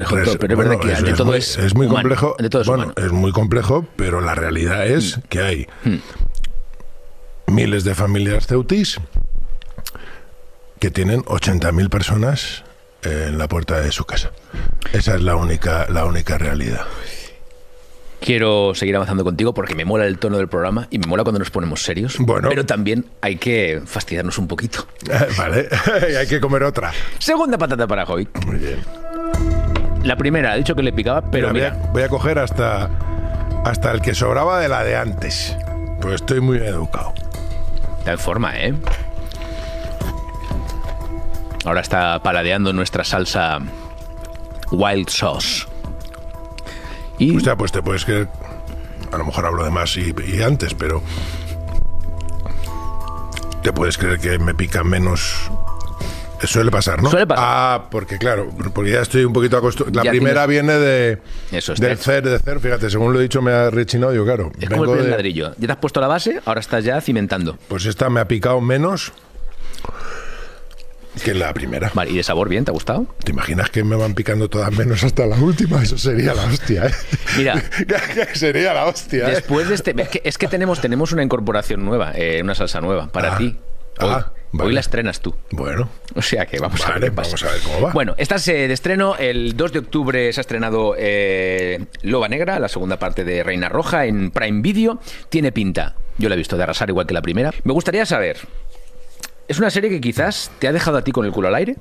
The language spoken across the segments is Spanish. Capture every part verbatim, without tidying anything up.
complejo, Res, pero es bueno, verdad que es, de es todo muy, es, es muy humano, complejo. de todo es bueno, humano. es muy complejo, pero la realidad es mm. que hay mm. miles de familias ceutis que tienen ochenta mil personas en la puerta de su casa. Esa es la única, la única realidad. Quiero seguir avanzando contigo porque me mola el tono del programa y me mola cuando nos ponemos serios. Bueno. Pero también hay que fastidiarnos un poquito. Vale, y hay que comer otra. Segunda patata para Jovic. Muy bien. La primera, ha dicho que le picaba, pero mira. mira. Voy, a, voy a coger hasta, hasta el que sobraba de la de antes. Pues estoy muy educado. Está en forma, ¿eh? Ahora está paladeando nuestra salsa Wild Sauce. Y... O sea, pues te puedes creer, a lo mejor hablo de más y, y antes, pero te puedes creer que me pica menos. Suele pasar, ¿no? Suele pasar. Ah, porque claro, porque ya estoy un poquito acostumbrado. La ya primera tienes... viene de Eso es del cer, de cer, fíjate, según lo he dicho me ha rechinado, yo claro. Es como el primer de... ladrillo. Ya te has puesto la base, ahora estás ya cimentando. Pues esta me ha picado menos que la primera. Vale, ¿y de sabor bien? ¿Te ha gustado? ¿Te imaginas que me van picando todas menos hasta la última? Eso sería la hostia, ¿eh? Mira. Sería la hostia, ¿eh? Después de este... Es que, es que tenemos, tenemos una incorporación nueva, eh, una salsa nueva para ah, ti. Hoy, ah, vale. Hoy la estrenas tú. Bueno. O sea que vamos vale, a ver qué pasa. Vamos a ver cómo va. Bueno, estás eh, de estreno. El dos de octubre se ha estrenado eh, Loba Negra, la segunda parte de Reina Roja, en Prime Video. Tiene pinta, yo la he visto, de arrasar igual que la primera. Me gustaría saber... ¿Es una serie que quizás te ha dejado a ti con el culo al aire?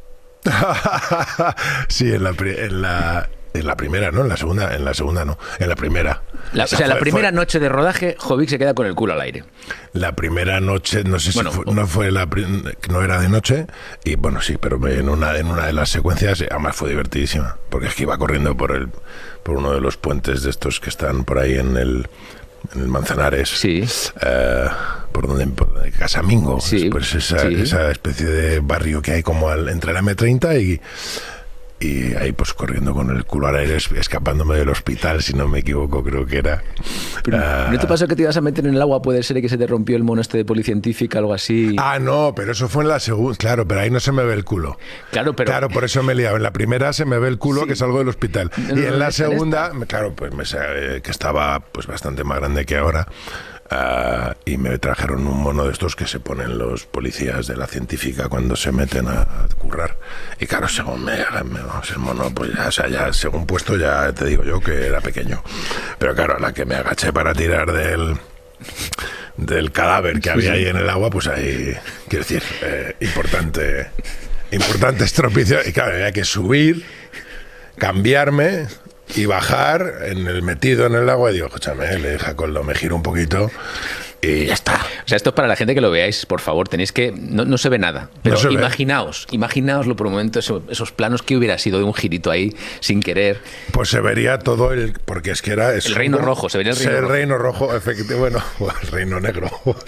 Sí, en la, en la en la primera, ¿no? En la segunda, en la segunda no, en la primera. La, o sea, fue, la primera fue... noche de rodaje, Jovic se queda con el culo al aire. La primera noche, no sé si bueno, fue, no fue la no era de noche y bueno sí, pero en una en una de las secuencias además fue divertidísima porque es que iba corriendo por el por uno de los puentes de estos que están por ahí en el en el Manzanares, sí, eh, por donde, por donde Casamingo, sí, pues esa, sí. esa especie de barrio que hay como al, entre la eme treinta y, y ahí pues corriendo con el culo al aire, escapándome del hospital, si no me equivoco, creo que era. Pero, uh, ¿no te pasó que te ibas a meter en el agua? Puede ser que se te rompió el mono este de policientífica, algo así. Ah, no, pero eso fue en la segunda, claro, pero ahí no se me ve el culo. Claro, pero... Claro, por eso me he liado. En la primera se me ve el culo, sí, que salgo del hospital. No, y en no, la segunda, en claro, pues me eh, que estaba pues bastante más grande que ahora. Uh, y me trajeron un mono de estos que se ponen los policías de la científica cuando se meten a, a currar. Y claro, según me, me vamos, el mono, pues ya, o sea, ya según puesto, ya te digo yo que era pequeño. Pero claro, a la que me agaché para tirar del del cadáver que sí, había sí. ahí en el agua, pues ahí, quiero decir, eh, importante, importante estropicio. Y claro, había que subir, cambiarme y bajar en el metido en el agua y digo, escúchame, le Jacoldo, me giro un poquito y ya está. O sea, esto es para la gente que lo veáis, por favor, tenéis que... No, no se ve nada, pero no imaginaos, ve. imaginaoslo por un momento, eso, esos planos que hubiera sido de un girito ahí, sin querer. Pues se vería todo el... Porque es que era... Es el reino un, rojo, se vería el reino el rojo. El reino rojo, efectivamente, bueno, el reino negro.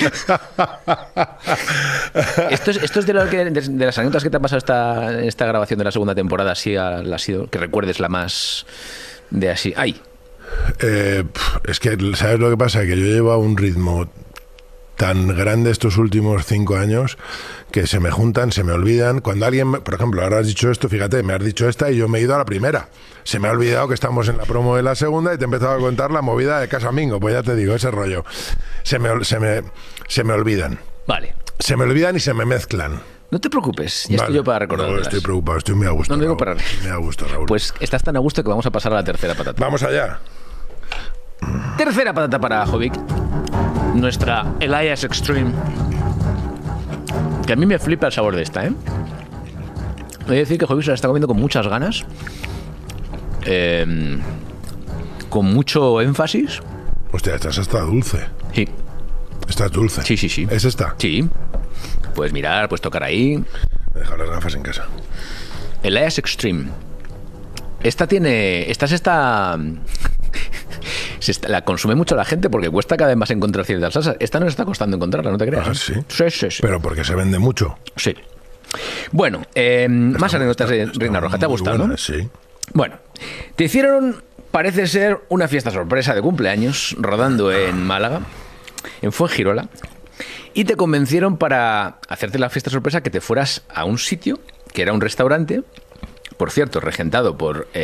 esto, es, esto es de, lo que, de, de las anécdotas que te ha pasado esta, esta grabación de la segunda temporada, así ha, ha sido, que recuerdes la más... de así, ¡ay! Eh, es que, ¿sabes lo que pasa? Que yo llevo a un ritmo tan grande estos últimos cinco años que se me juntan, se me olvidan. Cuando alguien, por ejemplo, ahora has dicho esto, fíjate, me has dicho esta y yo me he ido a la primera. Se me ha olvidado que estamos en la promo de la segunda y te he empezado a contar la movida de Casamingo. Pues ya te digo, ese rollo. Se me, se me, se me olvidan. Vale. Se me olvidan y se me mezclan. No te preocupes, ya vale, estoy yo para recordar. No, estoy preocupado, estoy muy a gusto. No digo para... Me a gusto, Raúl. Pues estás tan a gusto que vamos a pasar a la tercera patata. Vamos allá. Tercera patata para Jovic. Nuestra Elias Extreme. Que a mí me flipa el sabor de esta, ¿eh? Voy a decir que Jovic se la está comiendo con muchas ganas. Eh, con mucho énfasis. Hostia, esta está dulce. Sí. Esta es dulce. Sí, sí, sí. ¿Es esta? Sí. Puedes mirar, puedes tocar ahí. Me he dejado las gafas en casa. Elias Extreme. Esta tiene... Esta es esta... se está, la consume mucho la gente porque cuesta cada vez más encontrar ciertas salsas. Esta no está costando encontrarla, no te creas. Ah, ¿eh? ¿sí? Sí, sí, sí. Pero porque se vende mucho. Sí. Bueno, eh, más anécdotas de Reina Roja. ¿Te ha gustado, buena, no? Sí. Bueno, te hicieron, parece ser, una fiesta sorpresa de cumpleaños rodando en Málaga, en Fuengirola, y te convencieron para hacerte la fiesta sorpresa que te fueras a un sitio que era un restaurante, por cierto, regentado por... Eh,